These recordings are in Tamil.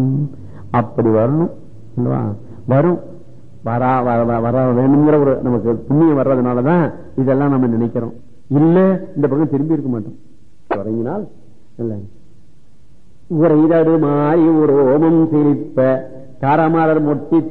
அப்படி வரணும். வரும் வர வேணுங்கிற ஒரு நமக்கு புண்ணியம் வர்றதுனாலதான் இதெல்லாம் நம்ம நினைக்கிறோம். இல்ல இந்த பக்கம் திரும்பி இருக்க மாட்டோம். தொடங்கினால் இல்ல உரைதடு மாறி ஒரு ஓமம் சிரிப்ப கரமலர்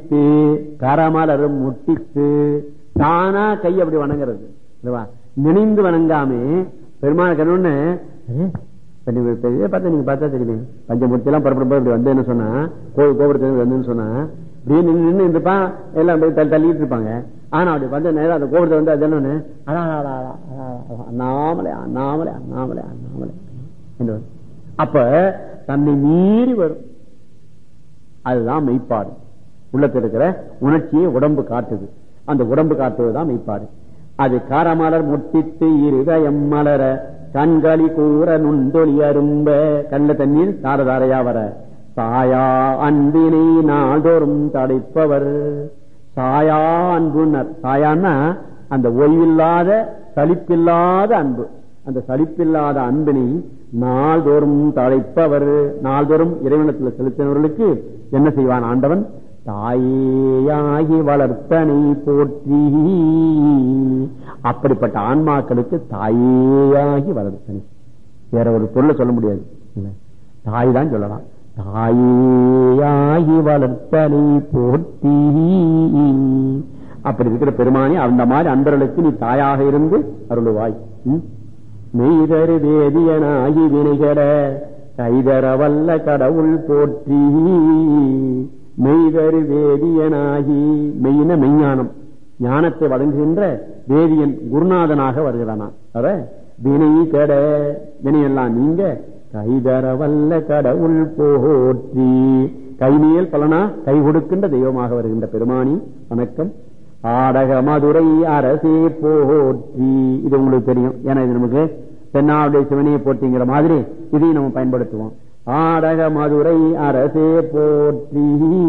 முட்டித்து தானா கை அப்படி வணங்குறது இல்லவா? நினைந்து வணங்காமே பெருமாள் கண்ணு பார்த்தா நீங்க பார்த்தா தெரியுமே. பஞ்சமூர்த்தி எல்லாம் புறப்படும் இப்படி வந்து என்ன சொன்னா கோபுரத்துல வந்து சொன்னா இப்படியே நின்று இருப்பான், எல்லாம் தள்ளிட்டு இருப்பாங்க. ஆனா அப்படி வந்து நேரம் அந்த கோபுரத்தை வந்து அது என்ன அண்ணாமலை அண்ணாமலை அண்ணாமலை அண்ணாமலை என்று அப்ப தன்னை மீறி வரும். அதுதான் மெய்ப்பாடு. உள்ளத்தில் இருக்கிற உணர்ச்சியை உடம்பு காட்டுது. அந்த உடம்பு காட்டுவதுதான் மெய்ப்பாடு. அது காரமலர் முட்டித்து இருதயம் மலர கண்களி கூற நுண்டொலி அரும்ப கண்ட தண்ணீர் தாரதாரையா வர சாயா அன்பினை நாள்தோறும் தடைப்பவர். சாயா அன்புனர். சாயான்னா அந்த ஓய்வில்லாத சலிப்பில்லாத அன்பு. அந்த சலிப்பில்லாத அன்பினை நாள்தோறும் தடைப்பவர். நாள்தோறும் இறைவனத்தில் செலுத்தினவர்களுக்கு என்ன செய்வான் ஆண்டவன்? தாயேயாகி வளர்த்தனை போற்றி. அப்படிப்பட்ட ஆன்மாக்களுக்கு தாயேயாகி வளர்த்தனை. வேற ஒரு பொருளை சொல்ல முடியாது. தாய் தான் சொல்லலாம். தாயேயாகி வளர்த்தனை போற்றி. அப்படி இருக்கிற பெருமானி அந்த மாதிரி அன்பர்களுக்கு நீ தாயாக இருந்து அருளுவாய். மெய்தரு வேதியனாகி வினைகட கைதர வல்ல கடவுள் போற்றி. மெய்தரு வேதியனாகி மெய்ன மெய்ஞானம் ஞானத்தை வழங்குகின்ற வேதியன் குருநாதனாக வருகிறானா. வினை கட வினையெல்லாம் நீங்க கைதர வல்ல கடவுள் போற்றி. கைமேல் பலனா கை கொடுக்கின்ற தெய்வமாக வருகின்ற பெருமானி வணக்கம். ஆடக மதுரை அரசே போற்றி. இது உங்களுக்கு தெரியும். ஏன்னா இது நமக்கு தென்னாவுடைய சிவனையை போற்றிங்கிற மாதிரி இதையும் நம்ம பயன்படுத்துவோம். ஆடக மதுரை அரசே போற்றி.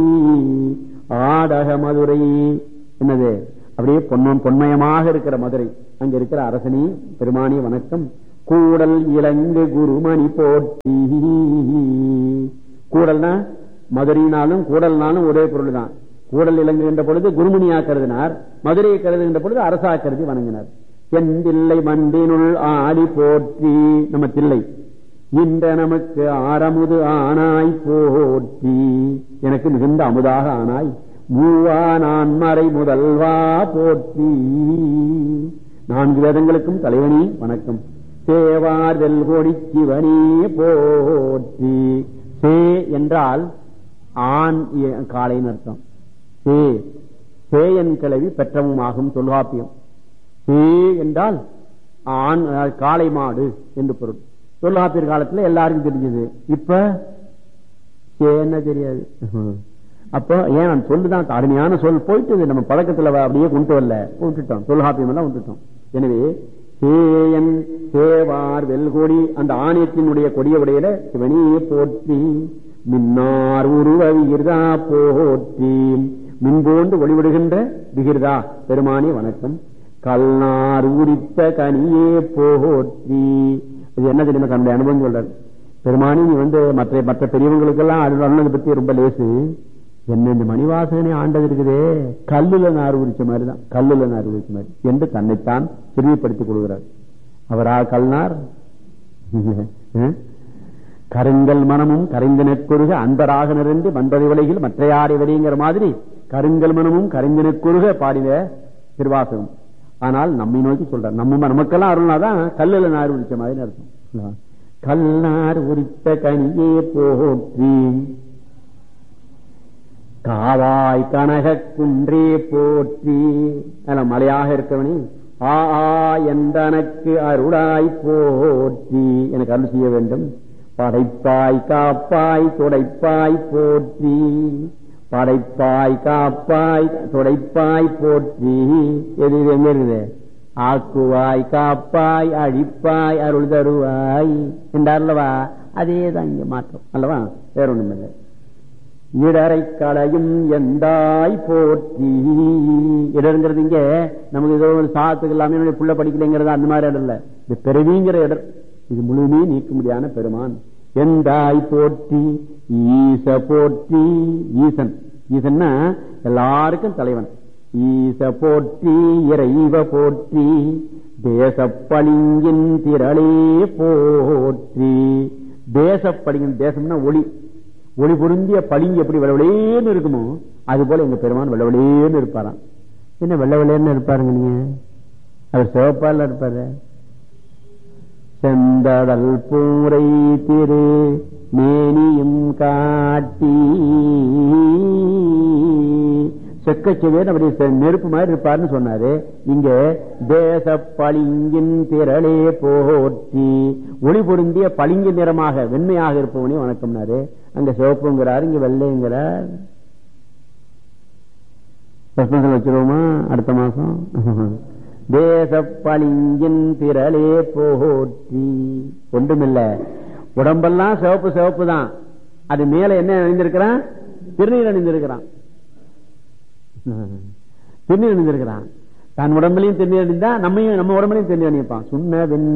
ஆடக மதுரை என்னது? அப்படியே பொன்மயமாக இருக்கிற மதுரை. அங்க இருக்கிற அரசனி பெருமானி வணக்கம். கூடல் இலங்கு குருமணி போற்றி. கூடல்னா மதுரையினாலும் கூடல்னாலும் ஒரே பொருள் தான். கூடல் இலங்குகின்ற பொழுது குருமணியா கருதினார், மதுரையை கருதுகின்ற பொழுது அரசா கருதி வணங்கினார். என் தில்லை மண்டினுள் ஆடி போற்றி. நம்ம தில்லை இந்த நமக்கு ஆரமுது ஆனாய் போற்றி. எனக்கு மிகுந்த அமுதாக ஆனாய். மூவா நான் மறை முதல்வா போற்றி. 4 வேதங்களுக்கும் தலைவனி வணக்கம். சேவார் வெல்கோடி சிவனே போற்றி. சே என்றால் ஆண் காளைன்னு அர்த்தம். சேயன் கிளவி பெற்றவும் ஆகும் தொல்காப்பியம். சே என்றால் ஆண் காளை மாடு என்று பொருள். தொல்காப்பியர் காலத்துல எல்லாருக்கும் தெரிஞ்சது. இப்ப என்ன தெரியாது. அப்ப ஏன் சொல்லுதான் அருமையான சொல் போயிட்டு நம்ம பழக்கத்துல அப்படியே கொண்டு வரல, விட்டுட்டோம். தொல்காப்பியம் எல்லாம் விட்டுட்டோம். எனவே சேயன் சேவார் வெல்கொடி அந்த ஆணையத்தினுடைய கொடிய உடையில சிவனியே போற்றி. மின்னார் உருவ விகிர்தா போற்றி. மின்போண்டு ஒளிவிடுகின்ற விகிர்தா பெருமானி வணக்கம். கல்நார் உரித்த கனியே போற்றி. இது என்ன தெரியுமா? தன்னுடைய அனுபவம் சொல்றாரு பெருமானி. நீ மற்ற பெரியவங்களுக்கெல்லாம் அருளதை பத்தி ரொம்ப லேசு. என்ன இந்த மணிவாசகனை ஆண்டது இருக்குதே கல்லுல நார் உரிச்ச மாதிரிதான், கல்லுல நார் உரிச்ச மாதிரி என்று தன்னைத்தான் சிறுமைப்படுத்திக் கொள்கிறார். அவரா கல்நார்? கருங்கல் மனமும் கரைந்தனக்குருக அன்பராக நிறைந்து வன்பதை விலையில் மற்றையாடி வரைங்கிற மாதிரி கருங்கல் மனமும் கரைந்தனக்குருக பாடின திருவாசகம். ஆனால் நம்மை நோக்கி சொல்றார். நமக்கெல்லாம் அருள்னாதான் கல்லுல நார் உரிச்ச மாதிரி அர்த்தம். கல்நார் உரித்த கனியே போற்றி. காவாய் கனக குன்றே போற்றி. மலையாக இருக்கவனே ஆ எந்தனக்கு அருளாய் போற்றி. எனக்கு அருள் செய்ய வேண்டும். படைப்பாய் காப்பாய் துடைப்பாய் போற்றி. படைப்பாய் காப்பாய் துடைப்பாய் போற்றி. எது எங்க இருக்குது? ஆக்குவாய் காப்பாய் அழிப்பாய் அருள் தருவாய் என்றார்லவா? அதேதான் இங்க மாற்றம் அல்லவா? வேற ஒண்ணும் இல்லை. இடரை களையும் எந்தாய் போற்றி. இடருங்கிறது இங்க நமக்கு ஏதோ ஒரு சாத்துக்கு எல்லாமே புள்ள படிக்கலைங்கிறது அந்த மாதிரி இடம் இல்ல. இது பிறவிங்கிற இடம். இது முழுமையே நீக்க முடியாத பெருமான். எந்தாய் போற்றி ஈச போற்றி. ஈசன், ஈசன்னா எல்லாருக்கும் தலைவன். ஈச போற்றி இறைவ போற்றி தேசப்பளிங்கின் திரளே போற்றி. தேசப்பளிங்கின், தேசம்னா ஒளி, ஒளி பொருந்திய பளிங்கு எப்படி வெள்ளவெளேன்னு இருக்குமோ அது போல எங்க பெருமான் வெள்ளவெளேன்னு இருப்பாராம். என்ன வெள்ளவெளேன்னு இருப்பாருங்க நீங்க? அவர் சிவப்பால இருப்பாரு. செந்தடல் பூரை திரு மேனியும் காட்டி செக்கச்சுவேன் அப்படி நெருப்பு மாதிரி இருப்பாருன்னு சொன்னாரு. இங்க தேச பளிங்கின் திரளே போற்றி, ஒளி பொருந்திய பளிங்கு நிறமாக வெண்மையாக இருப்பவனே வணக்கம்னாரு. அங்க சிவப்புங்கிறார், இங்க வெள்ளைங்கிறார். வச்சிருவோமா அடுத்த மாசம்? தேச பளிங்கின் திரளே போற்றி. ஒன்றுமில்ல, உடம்பெல்லாம் சிவப்பு சிவப்பு தான். அது மேல என்ன அணிந்திருக்கிறான்? திருநீர் அணிந்திருக்கிறான். திருநீர் அணிந்திருக்கிறான். தன் உடம்புலையும் திருநீர் அணிந்தா நம்ம உடம்புலையும் திருநீர் அணிப்பான். சுண்ண